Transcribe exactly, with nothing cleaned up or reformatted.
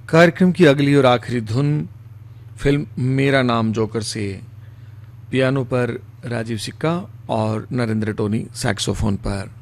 कार्यक्रम की अगली और आखिरी धुन फिल्म मेरा नाम जोकर से, पियानो पर राजीव सिक्का और नरेंद्र टोनी सैक्सोफोन पर।